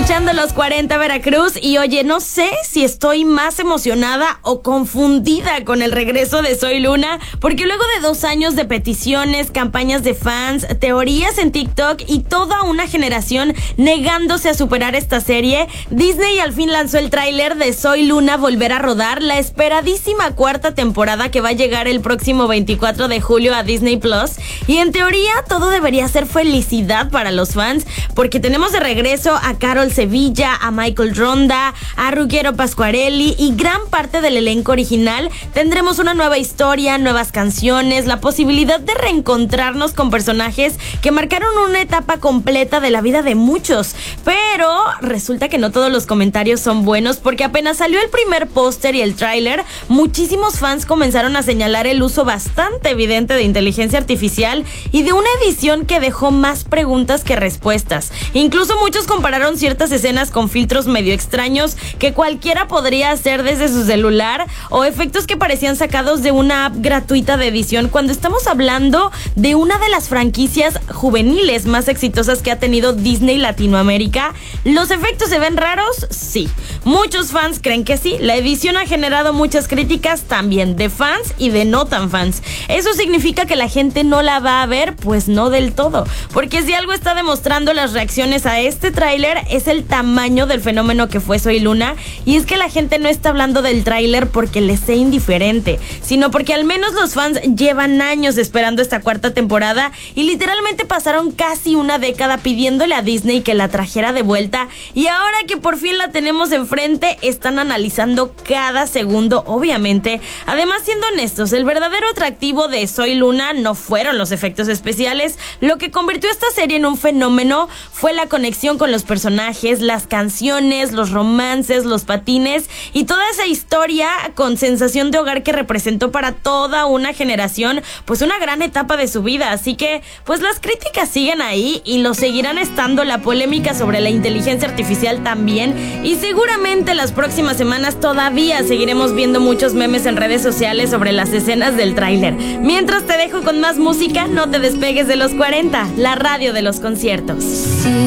escuchando Los 40 Veracruz y oye, no sé si estoy más emocionada o confundida con el regreso de Soy Luna, porque luego de 2 años de peticiones, campañas de fans, teorías en TikTok y toda una generación negándose a superar esta serie, Disney al fin lanzó el tráiler de Soy Luna volver a rodar, la esperadísima 4ª temporada que va a llegar el próximo 24 de julio a Disney Plus, y en teoría todo debería ser felicidad para los fans, porque tenemos de regreso a Carol Sevilla, a Michael Ronda, a Ruggero Pasquarelli y gran parte del elenco original. Tendremos una nueva historia, nuevas canciones, la posibilidad de reencontrarnos con personajes que marcaron una etapa completa de la vida de muchos. Pero resulta que no todos los comentarios son buenos, porque apenas salió el primer póster y el tráiler, muchísimos fans comenzaron a señalar el uso bastante evidente de inteligencia artificial y de una edición que dejó más preguntas que respuestas. Incluso muchos compararon ciertas escenas con filtros medio extraños que cualquiera podría hacer desde su celular, o efectos que parecían sacados de una app gratuita de edición, cuando estamos hablando de una de las franquicias juveniles más exitosas que ha tenido Disney Latinoamérica. ¿Los efectos se ven raros? Sí. Muchos fans creen que sí. La edición ha generado muchas críticas también de fans y de no tan fans. ¿Eso significa que la gente no la va a ver? Pues no del todo, porque si algo está demostrando las reacciones a este tráiler es el tamaño del fenómeno que fue Soy Luna, y es que la gente no está hablando del tráiler porque les sea indiferente, sino porque al menos los fans llevan años esperando esta 4ª temporada y literalmente pasaron casi una década pidiéndole a Disney que la trajera de vuelta, y ahora que por fin la tenemos enfrente están analizando cada segundo, obviamente. Además, siendo honestos, el verdadero atractivo de Soy Luna no fueron los efectos especiales. Lo que convirtió esta serie en un fenómeno fue la conexión con los personajes, las canciones, los romances, los patines y toda esa historia con sensación de hogar que representó para toda una generación, pues una gran etapa de su vida. Así que pues las críticas siguen ahí y lo seguirán estando, la polémica sobre la inteligencia artificial también, y seguramente las próximas semanas todavía seguiremos viendo muchos memes en redes sociales sobre las escenas del tráiler. Mientras te dejo con más música, no te despegues de Los 40, la radio de los conciertos.